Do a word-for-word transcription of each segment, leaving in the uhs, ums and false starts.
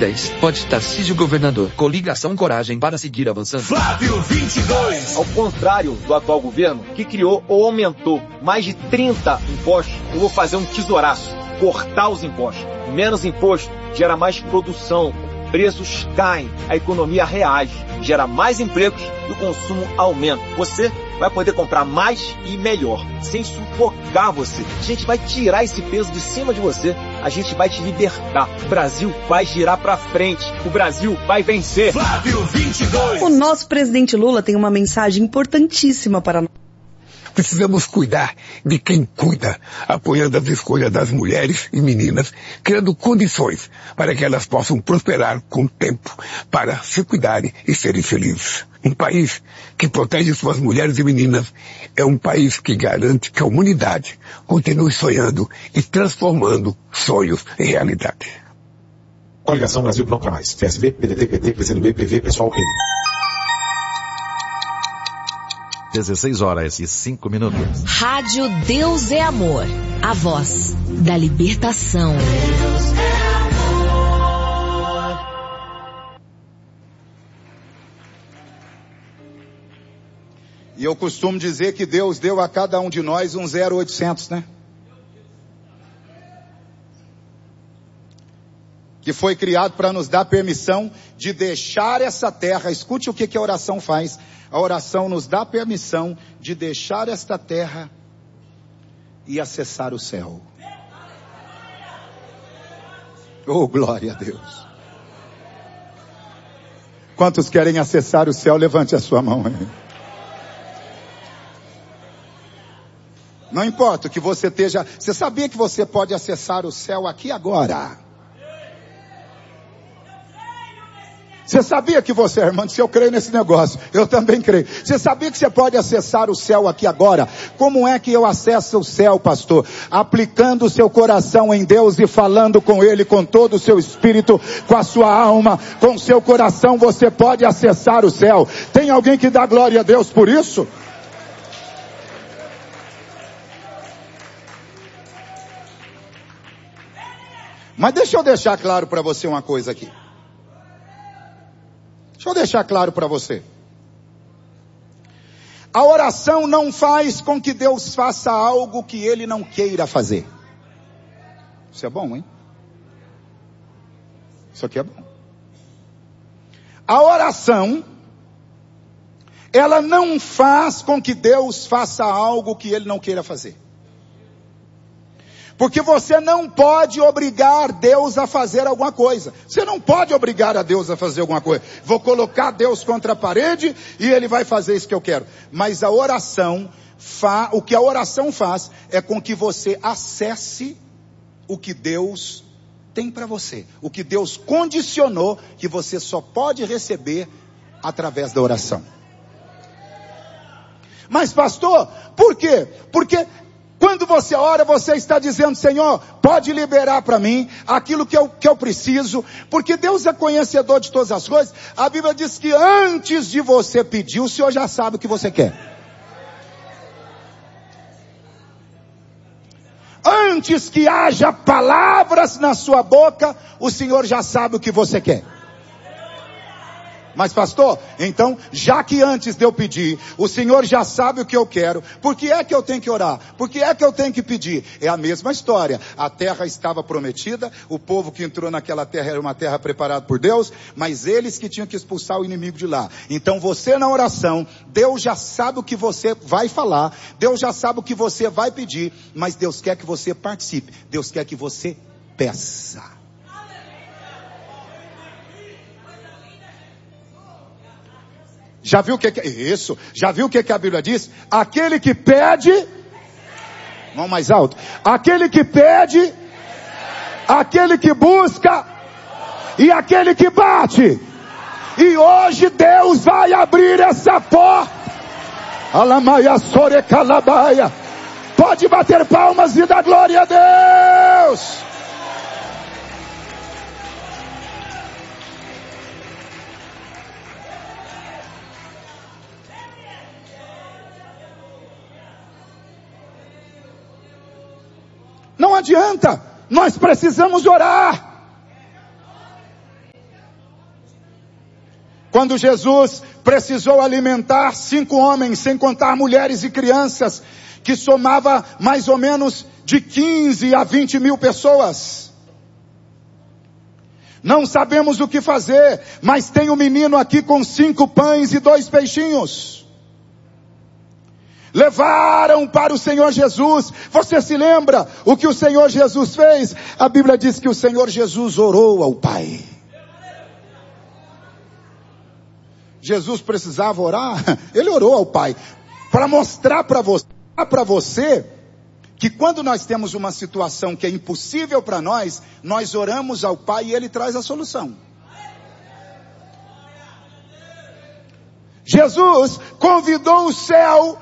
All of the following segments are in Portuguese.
dez. Pode Tarcísio governador. Coligação Coragem para seguir avançando. Flávio vinte e dois. Ao contrário do atual governo, que criou ou aumentou mais de trinta impostos, eu vou fazer um tesouraço. Cortar os impostos. Menos imposto gera mais produção. Preços caem, a economia reage, gera mais empregos e o consumo aumenta. Você vai poder comprar mais e melhor, sem sufocar você. A gente vai tirar esse peso de cima de você, a gente vai te libertar. O Brasil vai girar pra frente, o Brasil vai vencer. Flávio vinte e dois. O nosso presidente Lula tem uma mensagem importantíssima para nós. Precisamos cuidar de quem cuida, apoiando as escolhas das mulheres e meninas, criando condições para que elas possam prosperar com o tempo, para se cuidarem e serem felizes. Um país que protege suas mulheres e meninas é um país que garante que a humanidade continue sonhando e transformando sonhos em realidade. Coligação Brasil Pronto para Mais. P S B, P D T, P T, P C do B, P V, Pessoal, P M. dezesseis horas e cinco minutos. Rádio Deus é Amor. A voz da libertação. Deus é amor. E eu costumo dizer que Deus deu a cada um de nós um zero oitocentos, né? Que foi criado para nos dar permissão de deixar essa terra. Escute o que, que a oração faz. A oração nos dá permissão de deixar esta terra e acessar o céu. Oh, glória a Deus. Quantos querem acessar o céu? Levante a sua mão aí. Não importa o que você esteja... Você sabia que você pode acessar o céu aqui agora? Você sabia que você, irmão, se eu creio nesse negócio, eu também creio. Você sabia que você pode acessar o céu aqui agora? Como é que eu acesso o céu, pastor? Aplicando o seu coração em Deus e falando com Ele, com todo o seu espírito, com a sua alma, com o seu coração, você pode acessar o céu. Tem alguém que dá glória a Deus por isso? Mas deixa eu deixar claro para você uma coisa aqui. Deixa eu deixar claro para você. A oração não faz com que Deus faça algo que Ele não queira fazer. Isso é bom, hein? Isso aqui é bom. A oração, ela não faz com que Deus faça algo que Ele não queira fazer. Porque você não pode obrigar Deus a fazer alguma coisa. Você não pode obrigar a Deus a fazer alguma coisa. Vou colocar Deus contra a parede e Ele vai fazer isso que eu quero. Mas a oração, fa, o que a oração faz é com que você acesse o que Deus tem para você. O que Deus condicionou que você só pode receber através da oração. Mas pastor, por quê? Porque... quando você ora, você está dizendo, Senhor, pode liberar para mim aquilo que eu, que eu preciso, porque Deus é conhecedor de todas as coisas. A Bíblia diz que antes de você pedir, o Senhor já sabe o que você quer. Antes que haja palavras na sua boca, o Senhor já sabe o que você quer. Mas pastor, então, já que antes de eu pedir, o Senhor já sabe o que eu quero, por que é que eu tenho que orar? Por que é que eu tenho que pedir? É a mesma história. A terra estava prometida, o povo que entrou naquela terra era uma terra preparada por Deus, mas eles que tinham que expulsar o inimigo de lá. Então você na oração, Deus já sabe o que você vai falar, Deus já sabe o que você vai pedir, mas Deus quer que você participe, Deus quer que você peça. Já viu o que, que isso? Já viu o que, que a Bíblia diz? Aquele que pede, vamos mais alto. Aquele que pede, aquele que busca e aquele que bate. E hoje Deus vai abrir essa porta. Alamaia sore calabaia. Pode bater palmas e dar glória a Deus. Não adianta, nós precisamos orar. Quando Jesus precisou alimentar cinco homens, sem contar mulheres e crianças, que somava mais ou menos de quinze a vinte mil pessoas. Não sabemos o que fazer, mas tem um menino aqui com cinco pães e dois peixinhos. Levaram para o Senhor Jesus. Você se lembra o que o Senhor Jesus fez? A Bíblia diz que o Senhor Jesus orou ao Pai. Jesus precisava orar? Ele orou ao Pai. Para mostrar para você, para você, que quando nós temos uma situação que é impossível para nós, nós oramos ao Pai e Ele traz a solução. Jesus convidou o céu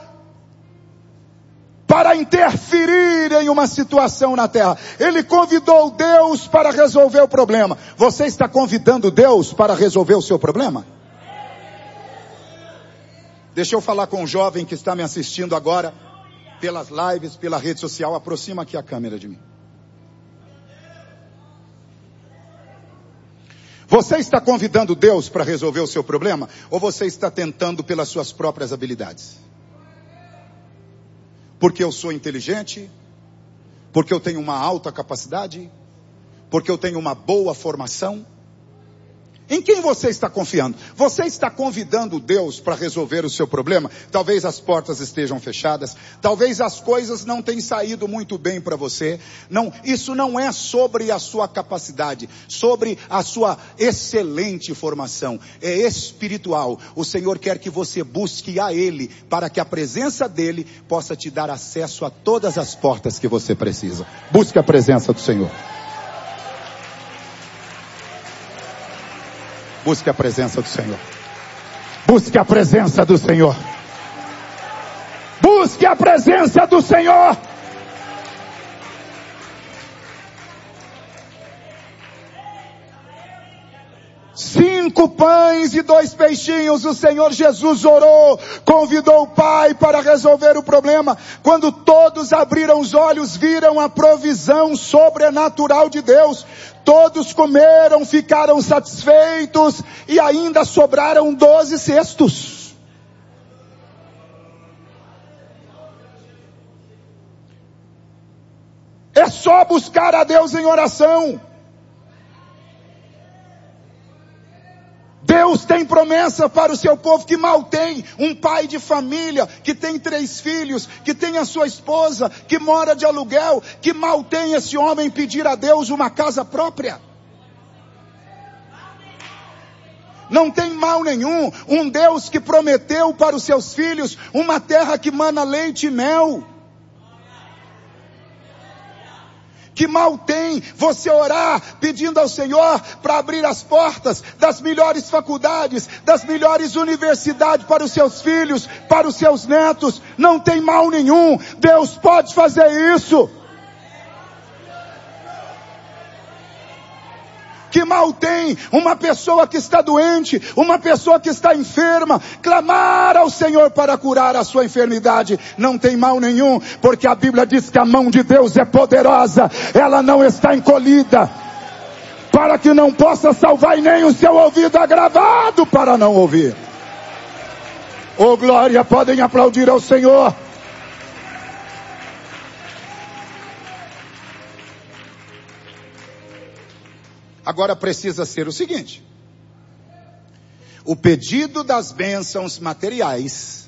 para interferir em uma situação na terra. Ele convidou Deus para resolver o problema. Você está convidando Deus para resolver o seu problema? Deixa eu falar com um jovem que está me assistindo agora, pelas lives, pela rede social. Aproxima aqui a câmera de mim. Você está convidando Deus para resolver o seu problema? Ou você está tentando pelas suas próprias habilidades? Porque eu sou inteligente? Porque eu tenho uma alta capacidade? Porque eu tenho uma boa formação? Em quem você está confiando? Você está convidando Deus para resolver o seu problema? Talvez as portas estejam fechadas, talvez as coisas não tenham saído muito bem para você. Não, isso não é sobre a sua capacidade, sobre a sua excelente formação. É espiritual. O Senhor quer que você busque a Ele, para que a presença dEle possa te dar acesso a todas as portas que você precisa. Busque a presença do Senhor. Busque a presença do Senhor. Busque a presença do Senhor. Busque a presença do Senhor. Cinco pães e dois peixinhos, o Senhor Jesus orou, convidou o Pai para resolver o problema. Quando todos abriram os olhos, viram a provisão sobrenatural de Deus. Todos comeram, ficaram satisfeitos e ainda sobraram doze cestos. É só buscar a Deus em oração. Deus tem promessa para o seu povo que mal tem. Um pai de família que tem três filhos, que tem a sua esposa, que mora de aluguel, que mal tem esse homem pedir a Deus uma casa própria. Não tem mal nenhum. Um Deus que prometeu para os seus filhos uma terra que mana leite e mel. Que mal tem você orar pedindo ao Senhor para abrir as portas das melhores faculdades, das melhores universidades para os seus filhos, para os seus netos. Não tem mal nenhum. Deus pode fazer isso. Que mal tem uma pessoa que está doente, uma pessoa que está enferma, clamar ao Senhor para curar a sua enfermidade? Não tem mal nenhum, porque a Bíblia diz que a mão de Deus é poderosa, ela não está encolhida, para que não possa salvar, e nem o seu ouvido agravado para não ouvir. Oh glória, podem aplaudir ao Senhor. Agora precisa ser o seguinte: o pedido das bênçãos materiais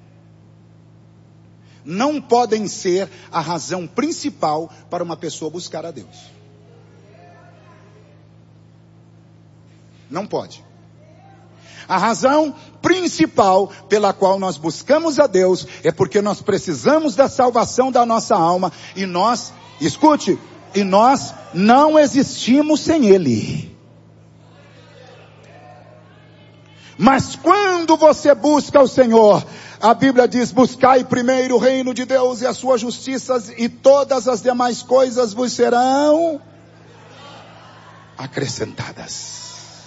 não podem ser a razão principal para uma pessoa buscar a Deus. Não pode. A razão principal pela qual nós buscamos a Deus é porque nós precisamos da salvação da nossa alma, e nós, escute, e nós não existimos sem Ele. Mas quando você busca o Senhor, a Bíblia diz: buscai primeiro o reino de Deus e a sua justiça, e todas as demais coisas vos serão acrescentadas.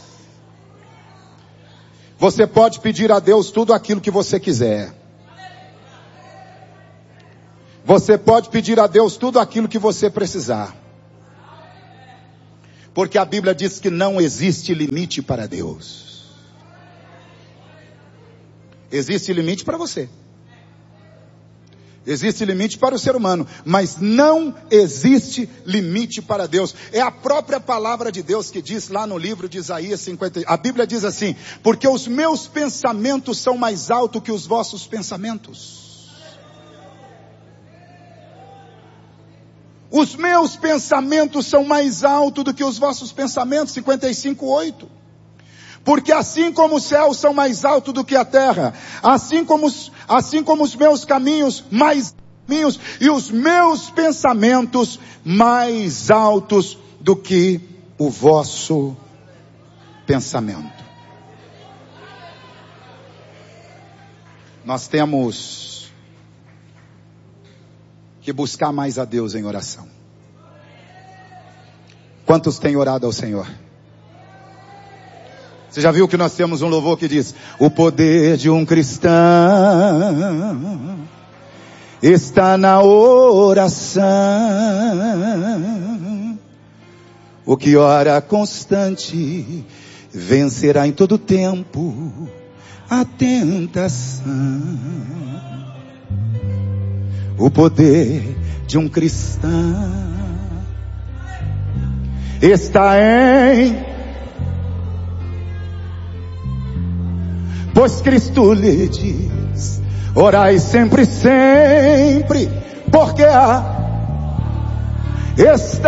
Você pode pedir a Deus tudo aquilo que você quiser. Você pode pedir a Deus tudo aquilo que você precisar. Porque a Bíblia diz que não existe limite para Deus. Existe limite para você. Existe limite para o ser humano, mas não existe limite para Deus. É a própria palavra de Deus que diz lá no livro de Isaías cinquenta. A Bíblia diz assim: porque os meus pensamentos são mais altos que os vossos pensamentos. Os meus pensamentos são mais altos do que os vossos pensamentos. cinquenta e cinco, oito. Porque assim como os céus são mais altos do que a terra, assim como os, assim como os meus caminhos mais caminhos e os meus pensamentos mais altos do que o vosso pensamento. Nós temos que buscar mais a Deus em oração. Quantos têm orado ao Senhor? Você já viu que nós temos um louvor que diz: o poder de um cristão está na oração. O que ora constante vencerá em todo tempo a tentação. O poder de um cristão está em... Pois Cristo lhe diz: orai sempre, sempre, porque há está